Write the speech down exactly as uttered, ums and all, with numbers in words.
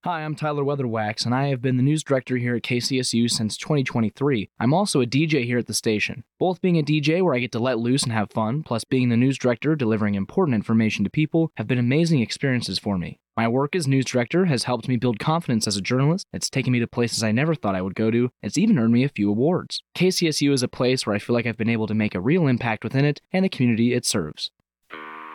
Hi, I'm Tyler Weatherwax, and I have been the news director here at K C S U since twenty twenty-three. I'm also a D J here at the station. Both being a D J where I get to let loose and have fun, plus being the news director delivering important information to people, have been amazing experiences for me. My work as news director has helped me build confidence as a journalist. It's taken me to places I never thought I would go to. It's even earned me a few awards. K C S U is a place where I feel like I've been able to make a real impact within it and the community it serves.